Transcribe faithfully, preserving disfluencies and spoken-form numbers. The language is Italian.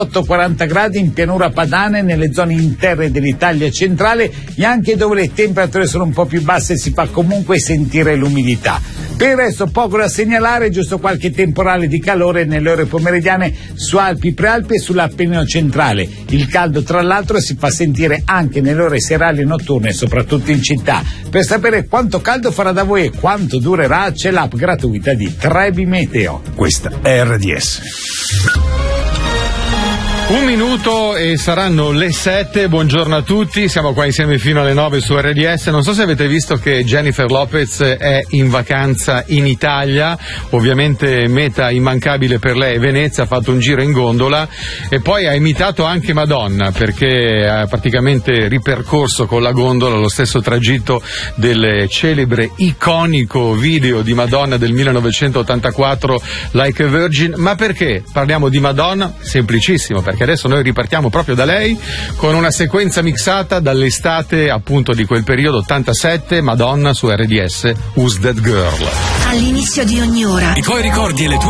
quaranta gradi in pianura padana e nelle zone interne dell'Italia centrale, e anche dove le temperature sono un po' più basse si fa comunque sentire l'umidità. Per il resto poco da segnalare, giusto qualche temporale di calore nelle ore pomeridiane su Alpi, Prealpi e sull'Appennino centrale. Il caldo tra l'altro si fa sentire anche nelle ore serali e notturne, soprattutto in città. Per sapere quanto caldo farà da voi e quanto durerà, c'è l'app gratuita di Trebi Meteo. Questa è R D S. Un minuto e saranno le sette, buongiorno a tutti, siamo qua insieme fino alle nove su R D S. Non so se avete visto che Jennifer Lopez è in vacanza in Italia, ovviamente meta immancabile per lei Venezia, ha fatto un giro in gondola e poi ha imitato anche Madonna, perché ha praticamente ripercorso con la gondola lo stesso tragitto del celebre, iconico video di Madonna del millenovecentottantaquattro, Like a Virgin. Ma perché parliamo di Madonna? Semplicissimo, perché adesso noi ripartiamo proprio da lei con una sequenza mixata dall'estate appunto di quel periodo ottantasette, Madonna su R D S, Who's That Girl. All'inizio di ogni ora I tuoi ricordi e le tue